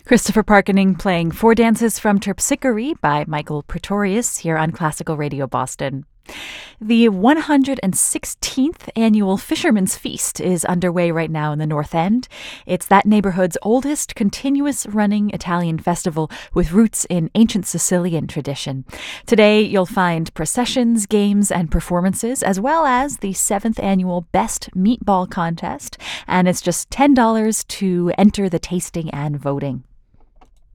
Christopher Parkening playing Four Dances from Terpsichore by Michael Pretorius here on Classical Radio Boston. The 116th annual Fisherman's Feast is underway right now in the North End. It's that neighborhood's oldest continuous running Italian festival with roots in ancient Sicilian tradition. Today you'll find processions, games, and performances, as well as the 7th annual Best Meatball Contest, and it's just $10 to enter the tasting and voting.